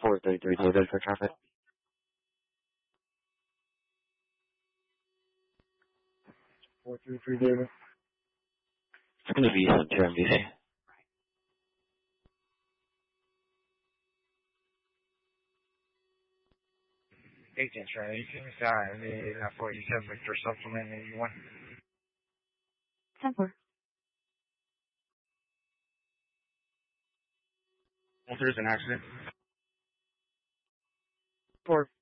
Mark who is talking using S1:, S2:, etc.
S1: 433 loaded for traffic.
S2: David.
S1: It's going to be Center MVC.
S3: Agent Charlie, you can decide the 47 Victor supplement 81.
S4: 10-4.
S3: There's an accident.
S2: 4.